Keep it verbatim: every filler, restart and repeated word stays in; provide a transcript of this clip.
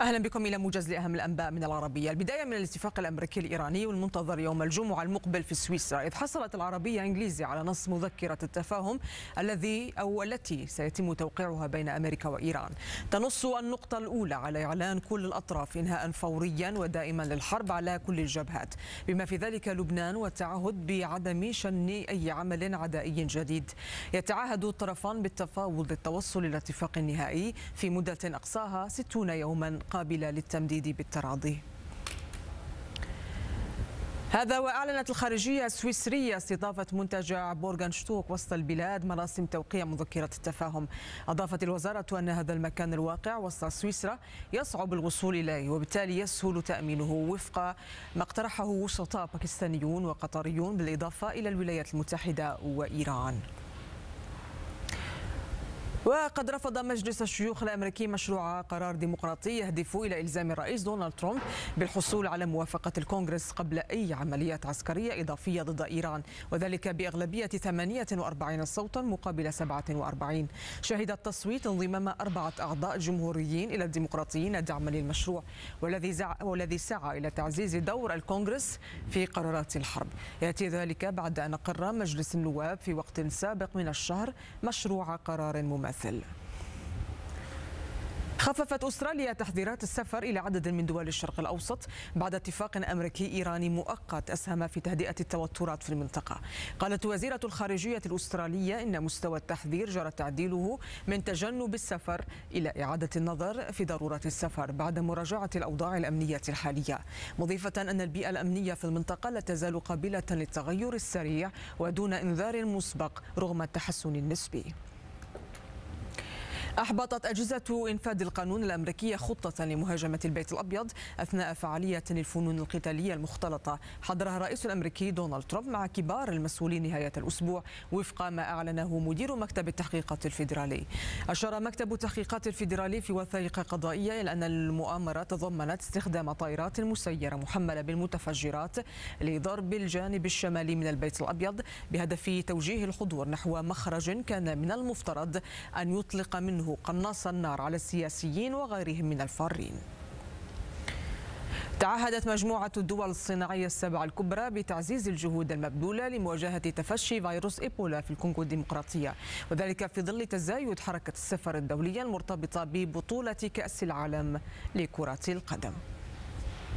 أهلا بكم إلى موجز لأهم الأنباء من العربية. البداية من الاتفاق الأمريكي الإيراني والمنتظر يوم الجمعة المقبل في سويسرا، إذ حصلت العربية إنجليزي على نص مذكرة التفاهم الذي أو التي سيتم توقيعها بين أمريكا وإيران. تنص النقطة الأولى على إعلان كل الأطراف إنهاء فوريا ودائما للحرب على كل الجبهات، بما في ذلك لبنان، والتعهد بعدم شن أي عمل عدائي جديد. يتعهد الطرفان بالتفاوض للتوصل إلى اتفاق نهائي في مدة أقصاها ستون يوما قابلة للتمديد بالتراضي. هذا وأعلنت الخارجية السويسرية استضافة منتجع بورغنشتوك وسط البلاد مراسم توقيع مذكرة التفاهم. أضافت الوزارة أن هذا المكان الواقع وسط سويسرا يصعب الوصول إليه، وبالتالي يسهل تأمينه وفق ما اقترحه وسطاء باكستانيون وقطريون، بالإضافة إلى الولايات المتحدة وإيران. وقد رفض مجلس الشيوخ الأمريكي مشروع قرار ديمقراطي يهدف إلى إلزام الرئيس دونالد ترامب بالحصول على موافقة الكونغرس قبل أي عمليات عسكرية إضافية ضد إيران، وذلك بأغلبية ثمانية وأربعين صوتا مقابل سبعة وأربعين. شهد التصويت انضمام أربعة أعضاء جمهوريين إلى الديمقراطيين دعما للمشروع، والذي والذي سعى إلى تعزيز دور الكونغرس في قرارات الحرب. يأتي ذلك بعد أن أقر مجلس النواب في وقت سابق من الشهر مشروع قرار مماثل. خففت أستراليا تحذيرات السفر إلى عدد من دول الشرق الأوسط بعد اتفاق أمريكي إيراني مؤقت أسهم في تهدئة التوترات في المنطقة. قالت وزيرة الخارجية الأسترالية إن مستوى التحذير جرى تعديله من تجنب السفر إلى إعادة النظر في ضرورة السفر بعد مراجعة الأوضاع الأمنية الحالية، مضيفة أن البيئة الأمنية في المنطقة لا تزال قابلة للتغير السريع ودون إنذار مسبق رغم التحسن النسبي. أحبطت أجهزة إنفاذ القانون الأمريكية خطة لمهاجمة البيت الأبيض أثناء فعالية الفنون القتالية المختلطة حضرها الرئيس الأمريكي دونالد ترامب مع كبار المسؤولين نهاية الأسبوع، وفق ما أعلنه مدير مكتب التحقيقات الفيدرالي. أشار مكتب التحقيقات الفيدرالي في وثائق قضائية إلى أن المؤامرة تضمنت استخدام طائرات مسيرة محملة بالمتفجرات لضرب الجانب الشمالي من البيت الأبيض بهدف توجيه الحضور نحو مخرج كان من المفترض أن يطلق منه قناص النار على السياسيين وغيرهم من الفارين. تعهدت مجموعة الدول الصناعية السبع الكبرى بتعزيز الجهود المبذولة لمواجهة تفشي فيروس إيبولا في الكونغو الديمقراطية، وذلك في ظل تزايد حركة السفر الدولية المرتبطة ببطولة كأس العالم لكرة القدم.